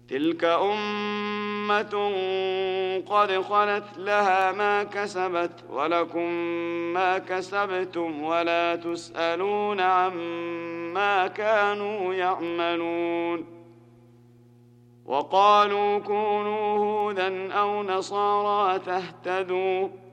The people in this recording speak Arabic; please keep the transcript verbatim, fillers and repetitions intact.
تلك أمة قد خلت لها ما كسبت ولكم ما كسبتم ولا تسألون عما كانوا يعملون وقالوا كونوا هودا أو نصارى تهتدوا